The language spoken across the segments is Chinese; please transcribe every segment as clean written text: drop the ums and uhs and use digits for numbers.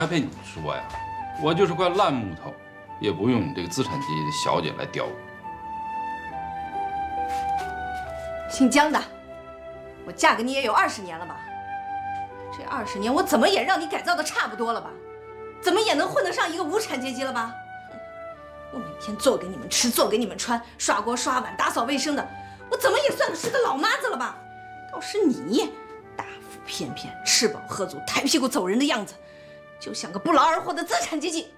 陪你说呀，我就是块烂木头，也不用你这个资产阶级的小姐来刁我。 姓姜的，我嫁给你也有20年了吧？这20年我怎么也让你改造的差不多了吧？怎么也能混得上一个无产阶级了吧？我每天做给你们吃，做给你们穿，刷锅刷碗，打扫卫生的，我怎么也算是个老妈子了吧？倒是你，大腹便便，吃饱喝足，抬屁股走人的样子，就像个不劳而获的资产阶级。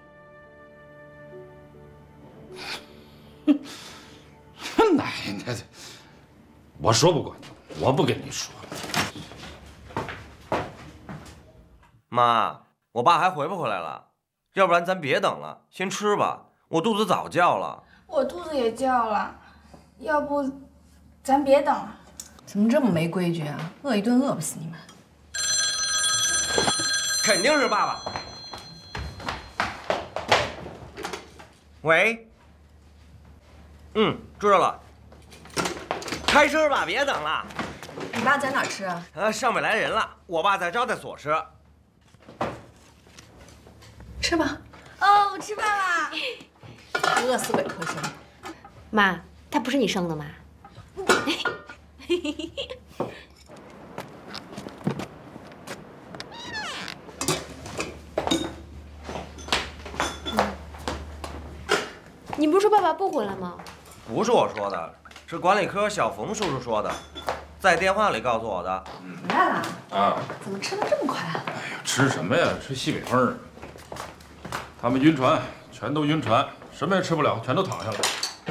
奶奶的，我说不过你，我不跟你说。 妈，我爸还回不回来了？要不然咱别等了，先吃吧。我肚子早叫了。 我肚子也叫了，要不咱别等了。 怎么这么没规矩啊？饿一顿饿不死你们。 肯定是爸爸。喂。知道了。开吃吧，别等了。 你爸在哪儿吃啊？ 上面来人了，我爸在招待所吃。 吃吧。 哦，我吃饭啦。 饿死本科生。 妈，他不是你生的吗？你不是说爸爸不回来吗？ 不是我说的，是管理科小冯叔叔说的，在电话里告诉我的。 回来了啊？ 怎么吃的这么快啊？ 哎呀，吃什么呀？吃西北风儿。他们晕船，全都晕船，什么也吃不了，全都躺下了。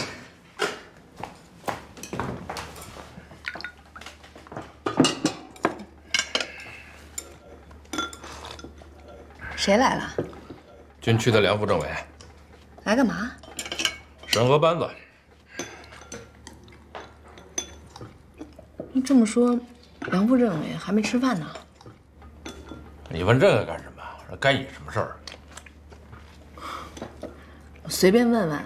谁来了？ 军区的梁副政委。 来干嘛？ 审核班子。 你这么说，梁副政委还没吃饭呢？ 你问这个干什么？干你什么事儿？ 我随便问问。